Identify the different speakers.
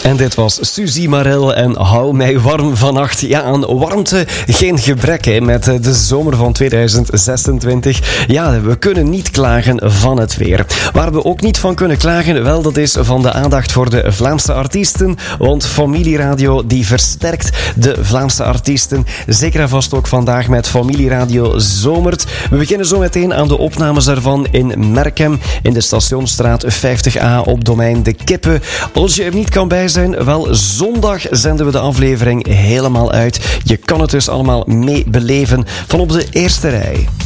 Speaker 1: En dit was Suzy Marel en Hou mij warm vannacht. Ja, aan warmte geen gebrek hè, met de zomer van 2026. Ja, we kunnen niet klagen van het weer. Waar we ook niet van kunnen klagen, wel, dat is van de aandacht voor de Vlaamse artiesten. Want Familieradio die versterkt de Vlaamse artiesten. Zeker en vast ook vandaag met Familieradio Zomert. We beginnen zo meteen aan de opnames daarvan in Merkem, in de Stationsstraat 50A op domein De Kippen. Als je er niet kan bij zijn, wel, zondag zenden we de aflevering helemaal uit. Je kan het dus allemaal mee beleven van op de eerste rij.